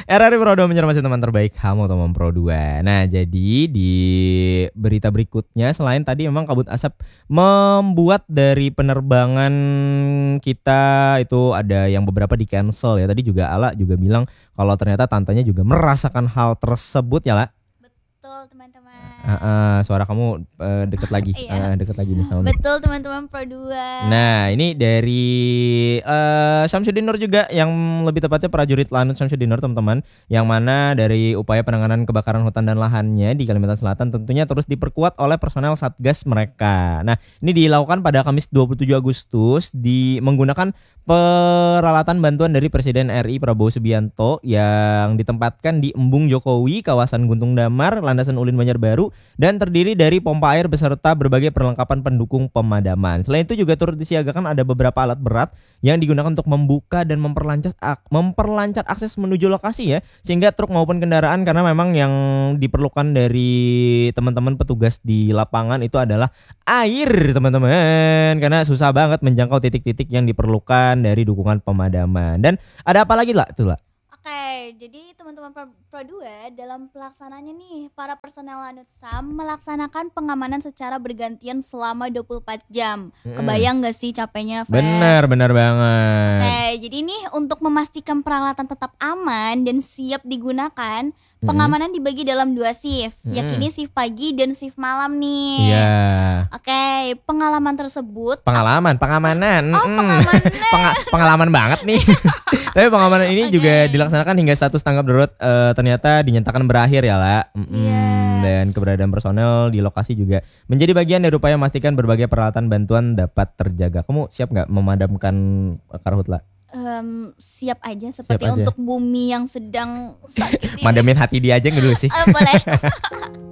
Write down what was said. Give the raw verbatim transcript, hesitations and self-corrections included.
R R I Pro dua menyormasi teman terbaik kamu teman Pro dua. Nah jadi di berita berikutnya selain tadi memang kabut asap membuat dari penerbangan kita itu ada yang beberapa di cancel ya. Tadi juga Ala juga bilang kalau ternyata tantenya juga merasakan hal tersebut ya La. Betul teman-teman. Uh, uh, suara kamu uh, deket lagi, uh, deket lagi nih soundnya. Betul teman-teman Pro dua. Nah ini dari uh, Syamsuddin Nur juga, yang lebih tepatnya prajurit Lanut Syamsuddin Nur teman-teman, yang mana dari upaya penanganan kebakaran hutan dan lahannya di Kalimantan Selatan tentunya terus diperkuat oleh personel Satgas mereka. Nah ini dilakukan pada Kamis dua puluh tujuh Agustus di menggunakan peralatan bantuan dari Presiden R I Prabowo Subianto yang ditempatkan di Embung Jokowi, kawasan Guntung Damar, Landasan Ulin Banjarbaru, dan terdiri dari pompa air beserta berbagai perlengkapan pendukung pemadaman. Selain itu juga turut disiagakan ada beberapa alat berat yang digunakan untuk membuka dan memperlancar memperlancar akses menuju lokasi ya, sehingga truk maupun kendaraan, karena memang yang diperlukan dari teman-teman petugas di lapangan itu adalah air teman-teman, karena susah banget menjangkau titik-titik yang diperlukan dari dukungan pemadaman. Dan ada apa lagi lah tuh lah? Oke, jadi teman-teman Pro, Pro dua dalam pelaksananya nih, para personel Lanut Sam melaksanakan pengamanan secara bergantian selama dua puluh empat jam. Mm-mm. Kebayang gak sih capeknya, Fer? Benar, benar banget. Oke, jadi nih untuk memastikan peralatan tetap aman dan siap digunakan, pengamanan dibagi dalam dua shift, Mm-mm. yakni shift pagi dan shift malam nih. Iya. Oke, pengalaman tersebut Pengalaman, pengamanan. Oh, Mm. pengamanan. Penga- pengalaman banget nih. Tapi pengamanan ini Oke. juga dilaksanakan hingga status tanggap darurat eh, ternyata dinyatakan berakhir ya La. Mm-mm. Iya. Dan keberadaan personel di lokasi juga menjadi bagian dari upaya memastikan berbagai peralatan bantuan dapat terjaga. Kamu siap nggak memadamkan karhutla? Em, siap aja seperti aja. untuk bumi yang sedang sakit ini. Madamin hati dia aja nggak dulu sih? Eh, boleh.